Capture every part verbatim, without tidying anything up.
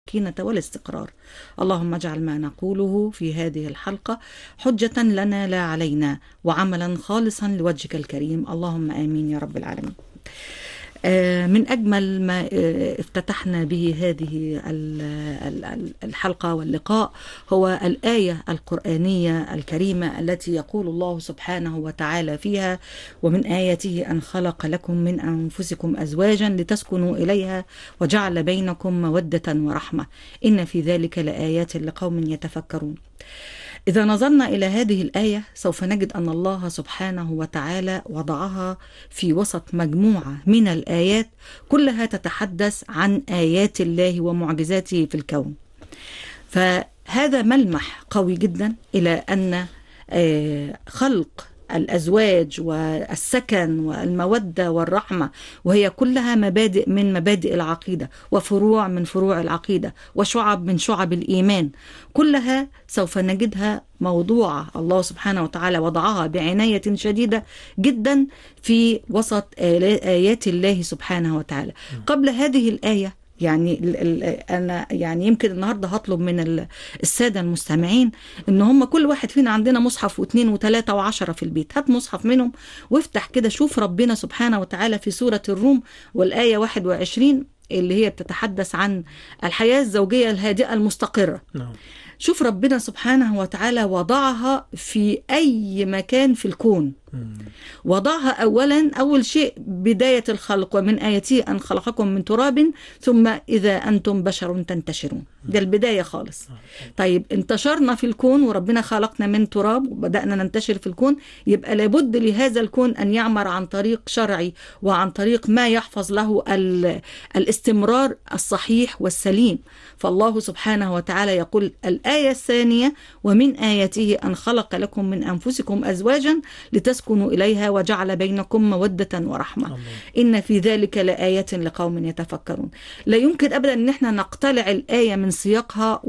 السكينة والاستقرار. اللهم اجعل ما نقوله في هذه الحلقة حجة لنا لا علينا، وعملا خالصا لوجهك الكريم، اللهم آمين يا رب العالمين. من أجمل ما افتتحنا به هذه الحلقة واللقاء هو الآية القرآنية الكريمة التي يقول الله سبحانه وتعالى فيها: ومن آياته أن خلق لكم من أنفسكم أزواجا لتسكنوا إليها وجعل بينكم مودة ورحمة إن في ذلك لآيات لقوم يتفكرون. إذا نظرنا إلى هذه الآية سوف نجد أن الله سبحانه وتعالى وضعها في وسط مجموعة من الآيات كلها تتحدث عن آيات الله ومعجزاته في الكون. فهذا ملمح قوي جدا إلى أن خلق الأزواج والسكن والمودة والرحمة، وهي كلها مبادئ من مبادئ العقيدة وفروع من فروع العقيدة وشعب من شعب الإيمان، كلها سوف نجدها موضوعة الله سبحانه وتعالى وضعها بعناية شديدة جدا في وسط آيات الله سبحانه وتعالى. قبل هذه الآية يعني أنا يعني يمكن النهاردة هطلب من السادة المستمعين إن هم كل واحد فينا عندنا مصحف واثنين وثلاثة وعشرة في البيت، هات مصحف منهم وافتح كده شوف ربنا سبحانه وتعالى في سورة الروم والآية واحد وعشرين اللي هي بتتحدث عن الحياة الزوجية الهادئة المستقرة. نعم. شوف ربنا سبحانه وتعالى وضعها في أي مكان في الكون. وضعها أولا أول شيء بداية الخلق: ومن آياته أن خلقكم من تراب ثم إذا أنتم بشر تنتشرون. ده البداية خالص. طيب انتشرنا في الكون وربنا خلقنا من تراب وبدأنا ننتشر في الكون، يبقى لابد لهذا الكون أن يعمر عن طريق شرعي وعن طريق ما يحفظ له الاستمرار الصحيح والسليم. فالله سبحانه وتعالى يقول الآية الثانية: ومن آياته أن خلق لكم من أنفسكم أزواجا لتسكنوا إليها وجعل بينكم مودة ورحمة الله. إن في ذلك لآيات لقوم يتفكرون. لا يمكن أبدا أن احنا نقتلع الآية من سياقها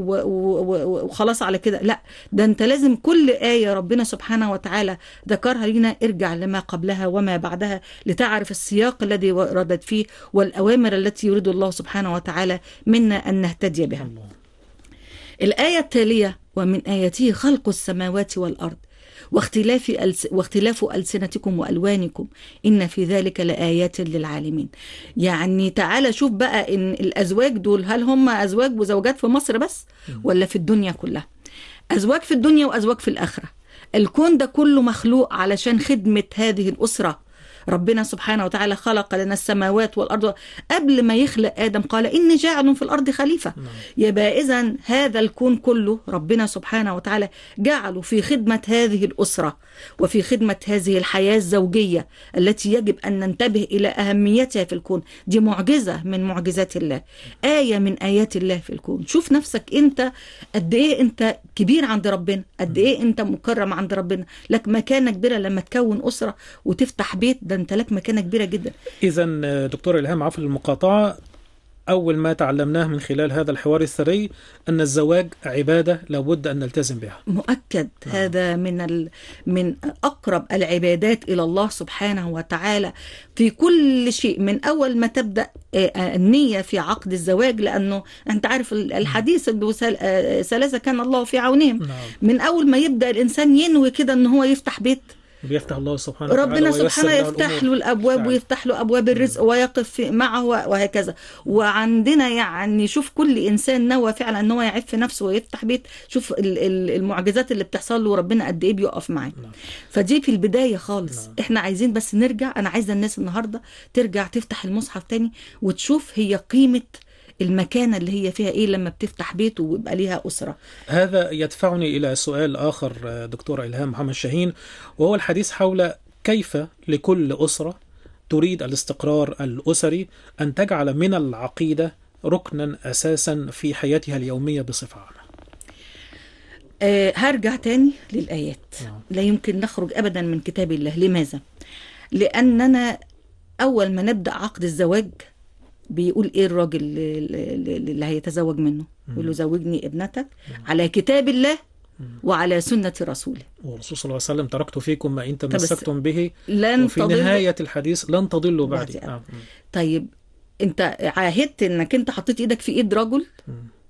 وخلاص على كده، لا، ده أنت لازم كل آية ربنا سبحانه وتعالى ذكرها لنا ارجع لما قبلها وما بعدها لتعرف السياق الذي وردت فيه والأوامر التي يريد الله سبحانه وتعالى منا أن نهتدي بها الله. الآية التالية: ومن آياته خلق السماوات والأرض واختلاف ألس... واختلاف ألسنتكم وألوانكم إن في ذلك لآيات للعالمين. يعني تعالى شوف بقى إن الأزواج دول هل هم أزواج وزوجات في مصر بس ولا في الدنيا كلها؟ أزواج في الدنيا وأزواج في الآخرة. الكون ده كله مخلوق علشان خدمة هذه الأسرة. ربنا سبحانه وتعالى خلق لنا السماوات والأرض، قبل ما يخلق آدم قال إني جاعل في الأرض خليفة. يبقى إذن هذا الكون كله ربنا سبحانه وتعالى جعله في خدمة هذه الأسرة وفي خدمة هذه الحياة الزوجية التي يجب أن ننتبه إلى أهميتها في الكون. دي معجزة من معجزات الله، آية من آيات الله في الكون. شوف نفسك أنت قد إيه أنت كبير عند ربنا، قد إيه أنت مكرم عند ربنا، لك مكانة كبيرة لما تكون أسرة وتفتح بيت، ده أنت لك مكانة كبيرة جدا. إذن دكتور إلهام، عفوا المقاطعة، أول ما تعلمناه من خلال هذا الحوار الثري أن الزواج عبادة لابد أن نلتزم بها. مؤكد. آه. هذا من ال... من أقرب العبادات إلى الله سبحانه وتعالى في كل شيء، من أول ما تبدأ النية في عقد الزواج، لأنه أنت عارف الحديث اللي ثلاثة كان الله في عونهم. نعم. من أول ما يبدأ الإنسان ينوي كده أنه هو يفتح بيت، بيفتح الله سبحانه وتعالى ربنا سبحانه يفتح له الأبواب فعلا. ويفتح له أبواب الرزق ويقف معه وهكذا. وعندنا يعني شوف كل إنسان نوى فعلا أنه هو يعف نفسه ويفتح بيت، شوف المعجزات اللي بتحصل له ربنا قد إيه بيقف معاه. نعم. فدي في البداية خالص. نعم. إحنا عايزين بس نرجع، أنا عايزة الناس النهاردة ترجع تفتح المصحف تاني وتشوف هي قيمة المكانة اللي هي فيها إيه لما بتفتح بيت ويبقى ليها أسرة. هذا يدفعني إلى سؤال آخر دكتور إلهام محمد شاهين، وهو الحديث حول كيف لكل أسرة تريد الاستقرار الأسري أن تجعل من العقيدة ركنا أساسا في حياتها اليومية بصفة عامة. أه هرجع تاني للآيات. نعم. لا يمكن نخرج أبدا من كتاب الله. لماذا؟ لأننا أول ما نبدأ عقد الزواج بيقول ايه الراجل اللي, اللي هيتزوج منه؟ يقول له زوجني ابنتك على كتاب الله وعلى سنة رسوله. والرسول صلى الله عليه وسلم تركت فيكم ما إن تمسكتم به لن وفي نهاية الحديث لن تضلوا بعدي. آه. طيب انت عاهدت انك انت حطيت ايدك في ايد رجل